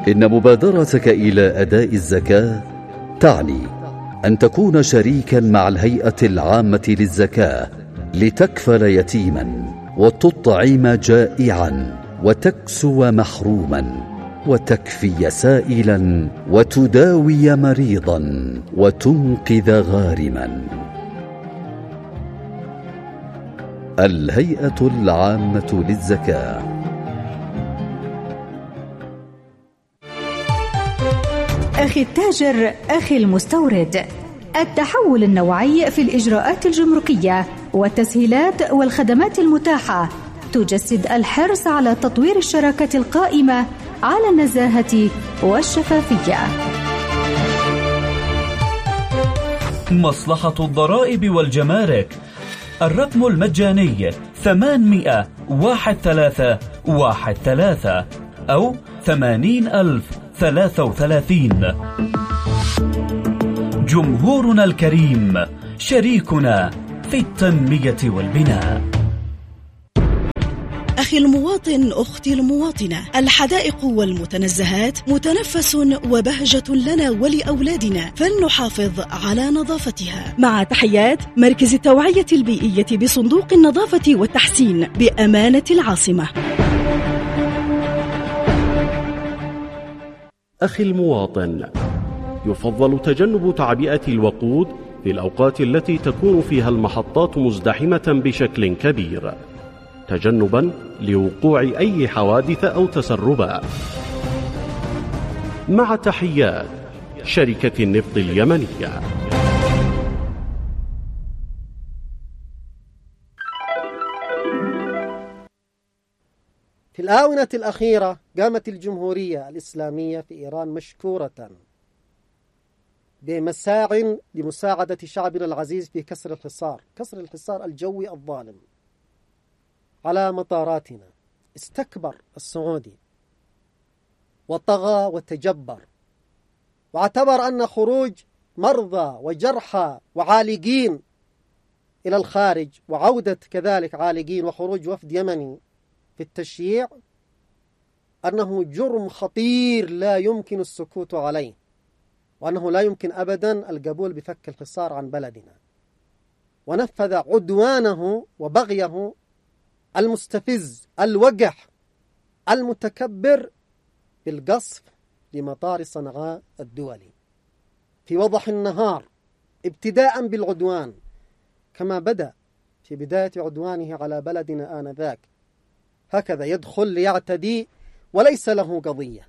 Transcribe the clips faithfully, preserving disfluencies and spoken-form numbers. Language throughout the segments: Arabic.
إن مبادرتك إلى أداء الزكاة تعني أن تكون شريكا مع الهيئة العامة للزكاة لتكفل يتيما وتطعم جائعا وتكسو محروما وتكفي سائلا وتداوي مريضا وتنقذ غارما. الهيئة العامة للزكاة. أخي التاجر، أخي المستورد، التحول النوعي في الإجراءات الجمركية والتسهيلات والخدمات المتاحة تجسد الحرص على تطوير الشراكة القائمة على النزاهة والشفافية. مصلحة الضرائب والجمارك، الرقم المجاني ثمانمائة واحد ثلاثة واحد ثلاثة أو ثمانين ألف ثلاثة وثلاثين. جمهورنا الكريم شريكنا في التنمية والبناء. أخي المواطن، أختي المواطنة، الحدائق والمتنزهات متنفس وبهجة لنا ولأولادنا، فلنحافظ على نظافتها. مع تحيات مركز التوعية البيئية بصندوق النظافة والتحسين بأمانة العاصمة. أخي المواطن، يفضل تجنب تعبئة الوقود في الأوقات التي تكون فيها المحطات مزدحمة بشكل كبير، تجنبا لوقوع أي حوادث أو تسربات. مع تحيات شركة النفط اليمنية. في الآونة الأخيرة قامت الجمهورية الإسلامية في إيران مشكورة بمساع لمساعدة شعبنا العزيز في كسر الحصار كسر الحصار الجوي الظالم على مطاراتنا. استكبر السعودي وطغى وتجبر، واعتبر أن خروج مرضى وجرحى وعالقين إلى الخارج وعودة كذلك عالقين وخروج وفد يمني في التشييع أنه جرم خطير لا يمكن السكوت عليه، وأنه لا يمكن أبدا القبول بفك الحصار عن بلدنا. ونفذ عدوانه وبغيه المستفز الوقح المتكبر بالقصف لمطار صنعاء الدولي في وضح النهار، ابتداء بالعدوان كما بدأ في بداية عدوانه على بلدنا آنذاك. هكذا يدخل ليعتدي وليس له قضية،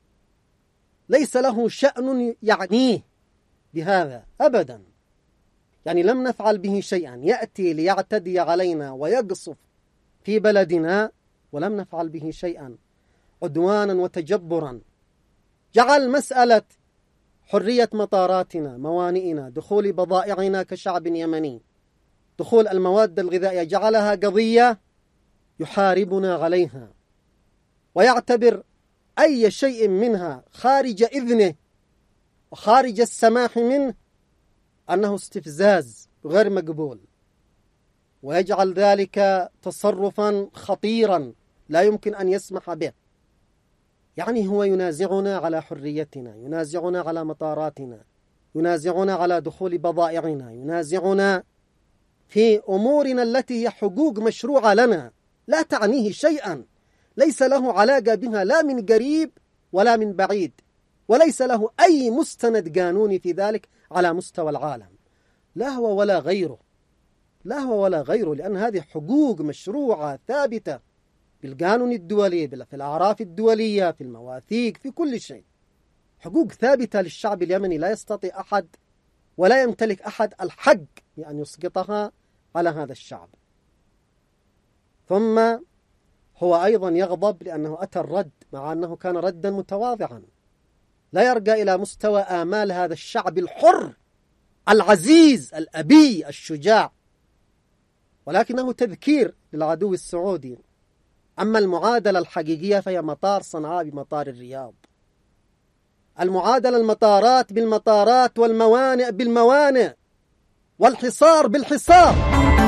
ليس له شأن يعنيه بهذا أبدا. يعني لم نفعل به شيئا، يأتي ليعتدي علينا ويقصف في بلدنا ولم نفعل به شيئا، عدوانا وتجبرا. جعل مسألة حرية مطاراتنا، موانئنا، دخول بضائعنا كشعب يمني، دخول المواد الغذائية، جعلها قضية يحاربنا عليها، ويعتبر أي شيء منها خارج إذنه وخارج السماح منه أنه استفزاز غير مقبول، ويجعل ذلك تصرفا خطيرا لا يمكن أن يسمح به. يعني هو ينازعنا على حريتنا، ينازعنا على مطاراتنا، ينازعنا على دخول بضائعنا، ينازعنا في أمورنا التي هي حقوق مشروعة لنا لا تعنيه شيئا، ليس له علاقة بها لا من قريب ولا من بعيد، وليس له أي مستند قانوني في ذلك على مستوى العالم، لا هو ولا غيره، لا هو ولا غيره، لأن هذه حقوق مشروعة ثابتة بالقانون الدولي، في الأعراف الدولية، في المواثيق، في كل شيء، حقوق ثابتة للشعب اليمني لا يستطيع أحد ولا يمتلك أحد الحق بأن يسقطها على هذا الشعب. ثم هو أيضا يغضب لأنه أتى الرد، مع أنه كان ردا متواضعا لا يرقى إلى مستوى آمال هذا الشعب الحر العزيز الأبي الشجاع، ولكنه تذكير للعدو السعودي. أما المعادلة الحقيقية فهي مطار صنعاء بمطار الرياض، المعادلة المطارات بالمطارات والموانئ بالموانئ والحصار بالحصار.